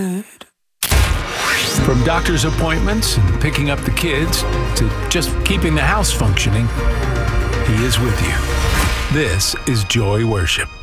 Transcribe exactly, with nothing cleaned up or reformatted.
From doctor's appointments and picking up the kids to just keeping the house functioning, He is with you. This is Joy Worship.